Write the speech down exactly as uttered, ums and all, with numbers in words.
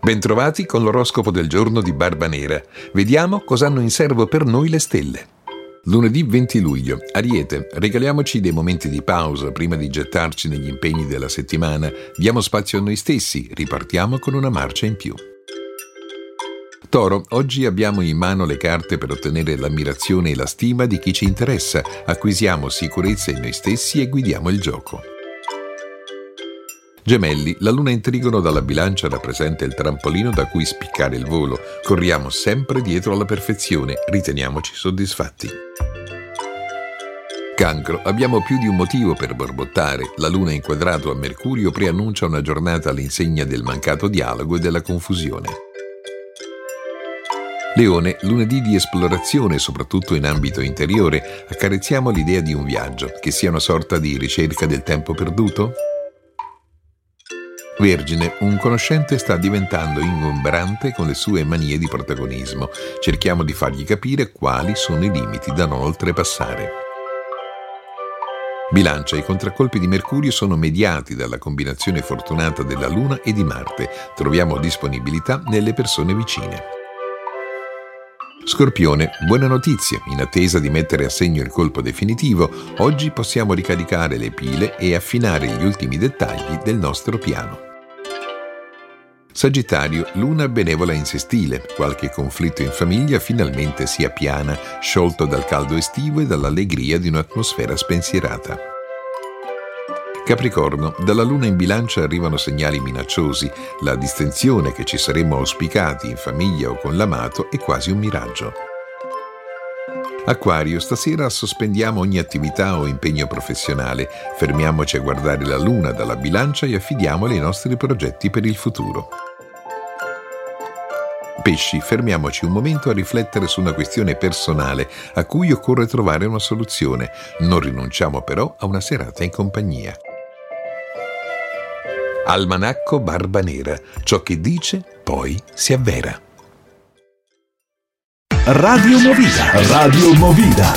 Bentrovati con l'oroscopo del giorno di Barbanera. Vediamo cosa hanno in serbo per noi le stelle. Lunedì venti luglio. Ariete, regaliamoci dei momenti di pausa prima di gettarci negli impegni della settimana. Diamo spazio a noi stessi, ripartiamo con una marcia in più. Toro, oggi abbiamo in mano le carte per ottenere l'ammirazione e la stima di chi ci interessa. Acquisiamo sicurezza in noi stessi e guidiamo il gioco. Gemelli, la luna in trigono dalla bilancia rappresenta il trampolino da cui spiccare il volo. Corriamo sempre dietro alla perfezione, riteniamoci soddisfatti. Cancro, abbiamo più di un motivo per borbottare. La luna inquadrato a Mercurio preannuncia una giornata all'insegna del mancato dialogo e della confusione. Leone, lunedì di esplorazione soprattutto in ambito interiore. Accarezziamo l'idea di un viaggio, che sia una sorta di ricerca del tempo perduto? Vergine, un conoscente sta diventando ingombrante con le sue manie di protagonismo. Cerchiamo di fargli capire quali sono i limiti da non oltrepassare. Bilancia, i contraccolpi di Mercurio sono mediati dalla combinazione fortunata della Luna e di Marte. Troviamo disponibilità nelle persone vicine. Scorpione, buone notizie. In attesa di mettere a segno il colpo definitivo, oggi possiamo ricaricare le pile e affinare gli ultimi dettagli del nostro piano. Sagittario, luna benevola in sestile. Qualche conflitto in famiglia finalmente si appiana, sciolto dal caldo estivo e dall'allegria di un'atmosfera spensierata. Capricorno, dalla luna in bilancia arrivano segnali minacciosi. La distensione che ci saremmo auspicati in famiglia o con l'amato è quasi un miraggio. Acquario, stasera sospendiamo ogni attività o impegno professionale. Fermiamoci a guardare la luna dalla bilancia e affidiamole ai nostri progetti per il futuro. Pesci, fermiamoci un momento a riflettere su una questione personale a cui occorre trovare una soluzione. Non rinunciamo però a una serata in compagnia. Almanacco Barbanera. Ciò che dice, poi si avvera. Radio Movida. Radio Movida.